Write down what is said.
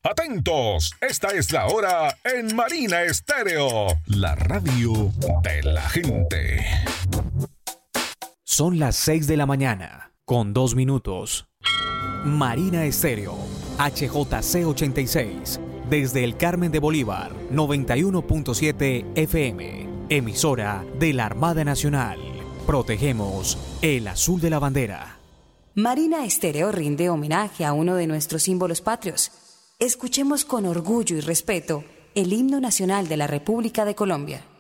Atentos, esta es la hora en Marina Estéreo, la radio de la gente. Son las 6 de la mañana, con 2 minutos. Marina Estéreo, HJC 86, desde el Carmen de Bolívar, 91.7 FM, emisora de la Armada Nacional. Protegemos el azul de la bandera. Marina Estéreo rinde homenaje a uno de nuestros símbolos patrios. Escuchemos con orgullo y respeto el himno nacional de la República de Colombia.